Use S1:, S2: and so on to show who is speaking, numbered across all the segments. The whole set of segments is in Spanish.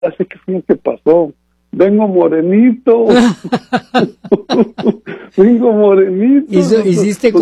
S1: Así que fue lo que pasó. Vengo morenito. Vengo morenito.
S2: Hiciste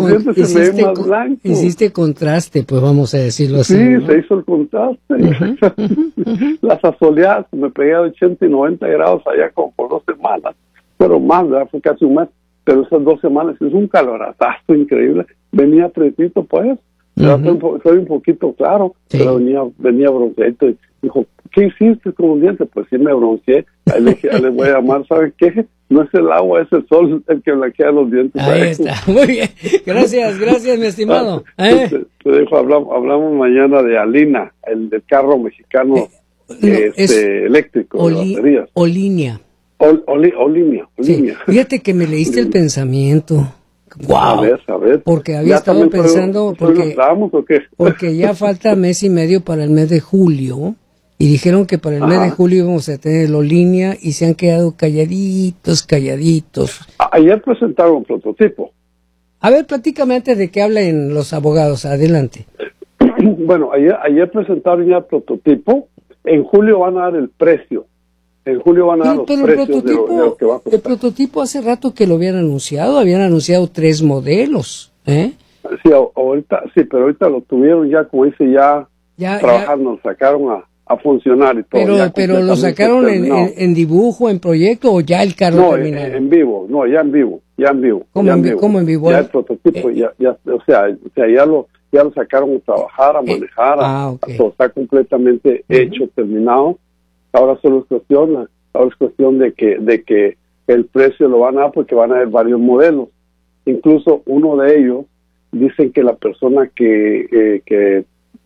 S2: contraste, pues vamos a decirlo así.
S1: Sí,
S2: ¿no?
S1: se hizo el contraste. Las asoleadas, me pegué a 80 y 90 grados allá como por 2 semanas. Pero más, ¿verdad? Fue casi un mes. Pero esas 2 semanas es un calorazazo increíble. Venía pretito, pues. Soy un poquito claro, sí. Pero venía bronceado y dijo, ¿qué hiciste con los dientes? Pues sí, me bronceé. Ahí le dije, le voy a llamar, ¿sabe qué? No es el agua, es el sol el que blanquea los dientes.
S2: Ahí está, muy bien. Gracias, mi estimado.
S1: Te dejo, hablamos mañana de Alina, el del carro mexicano eléctrico, de baterías.
S2: Olinia.
S1: Olinia.
S2: Sí. Fíjate que me leíste el pensamiento. Wow.
S1: A ver.
S2: Porque había estado pensando, porque ya falta mes y medio para el mes de julio, y dijeron que para el mes de julio íbamos a tener la línea, y se han quedado calladitos.
S1: Ayer presentaron un prototipo.
S2: A ver, platícame antes de que hablen los abogados, adelante.
S1: Bueno, ayer presentaron ya el prototipo, en julio van a dar el precio. En julio van a dar los precios de lo que va a costar.
S2: El prototipo hace rato que lo habían anunciado 3 modelos, ¿eh?
S1: Sí, pero ahorita lo tuvieron ya, como dice, ya trabajando, lo sacaron a funcionar y todo.
S2: Pero lo sacaron en dibujo, en proyecto, o ya el carro terminado.
S1: En vivo, ya en vivo.
S2: ¿Cómo en vivo?
S1: Ya el prototipo, ya lo sacaron a trabajar, a manejar, todo está completamente hecho, terminado. Ahora solo es cuestión de que el precio lo van a dar, porque van a haber varios modelos. Incluso uno de ellos, dicen que la persona que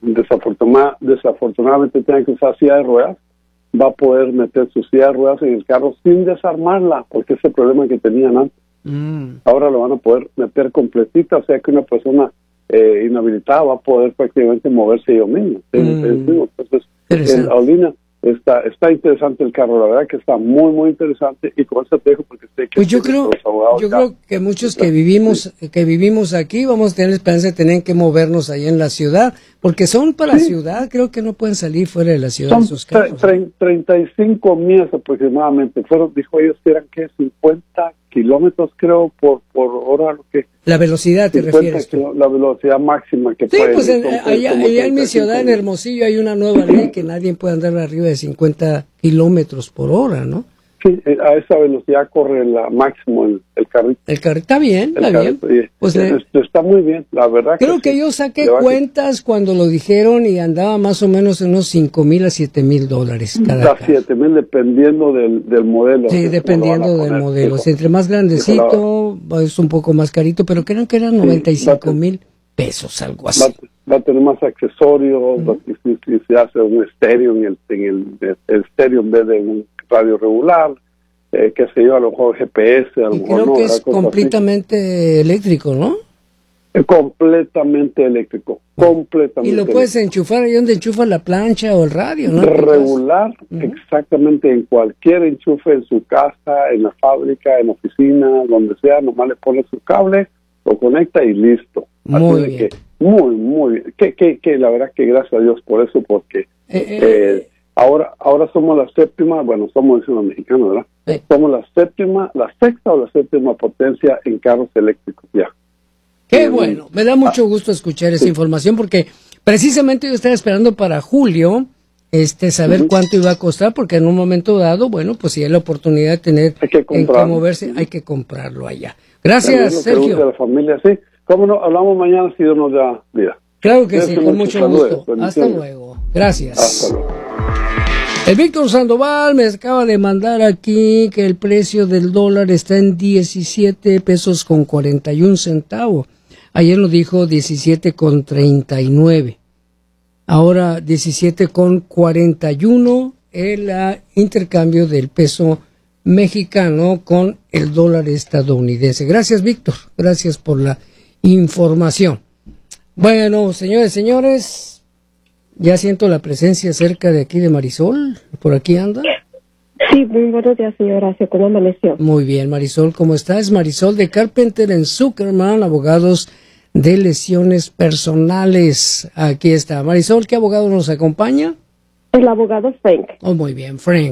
S1: desafortunadamente tenga que usar silla de ruedas, va a poder meter su silla de ruedas en el carro sin desarmarla, porque ese problema que tenían antes. Ahora lo van a poder meter completita, o sea que una persona inhabilitada va a poder prácticamente moverse yo mismo. Entonces, en Aulina está interesante el carro, la verdad que está muy, muy interesante, y con eso te dejo porque sé que...
S2: Pues yo creo que muchos que vivimos aquí vamos a tener esperanza de tener que movernos allá en la ciudad, porque son para la ciudad, creo que no pueden salir fuera de la ciudad.
S1: Son
S2: esos carros.
S1: 35 millas aproximadamente, dijo ellos que eran 50 kilómetros creo por hora, lo que...
S2: La velocidad te refieres tú.
S1: La velocidad máxima que puede...
S2: Sí, pues allá en mi ciudad, en Hermosillo, hay una nueva ley que nadie puede andar arriba de 50 kilómetros por hora, ¿no?
S1: Sí, a esa velocidad corre la máximo el carrito.
S2: El carrito está bien. Pues
S1: está muy bien, la verdad.
S2: Creo que yo saqué cuentas cuando lo dijeron y andaba más o menos en unos $5,000 a $7,000 cada
S1: carro. $7,000 dependiendo del modelo.
S2: Sí, dependiendo del modelo. Si entre más grandecito es un poco más carito, pero creo que eran 95,000 pesos, algo así.
S1: Va a tener más accesorios, si se hace un estéreo en el estéreo en vez de un radio regular, que se lleva a lo mejor GPS, a lo mejor
S2: creo que es completamente eléctrico, ¿no?
S1: Completamente eléctrico, completamente.
S2: Y lo puedes enchufar ahí donde enchufa la plancha o el radio, ¿no?
S1: Regular, exactamente, en cualquier enchufe, en su casa, en la fábrica, en la oficina, donde sea, nomás le pones su cable, lo conecta y listo.
S2: Muy bien.
S1: Muy bien. Que la verdad que gracias a Dios por eso, porque ahora somos la séptima, bueno, somos los mexicanos, ¿verdad?
S2: Sí.
S1: Somos la sexta o la séptima potencia en carros eléctricos ya.
S2: Qué bueno, me da mucho gusto escuchar esa información, porque precisamente yo estaba esperando para julio saber cuánto iba a costar, porque en un momento dado, bueno, pues si hay la oportunidad de tener en qué moverse, hay que comprarlo allá. Gracias, Sergio.
S1: De la familia, sí. ¿Cómo no? Hablamos mañana si Dios nos da vida.
S2: Claro que sí, con mucho gusto. Hasta luego. Gracias.
S1: Hasta luego.
S2: El Víctor Sandoval me acaba de mandar aquí que el precio del dólar está en 17 pesos con 41 centavos. Ayer lo dijo 17 con 39. Ahora 17 con 41 el intercambio del peso mexicano con el dólar estadounidense. Gracias, Víctor. Gracias por la información. Bueno, señores, ya siento la presencia cerca de aquí de Marisol. ¿Por aquí anda?
S3: Sí, muy buenos días, señora. ¿Cómo amaneció?
S2: Muy bien, Marisol, ¿cómo estás? Marisol de Carpenter & Zuckerman, abogados de lesiones personales. Aquí está. Marisol, ¿qué abogado nos acompaña?
S3: El abogado Frank.
S2: Oh, muy bien, Frank.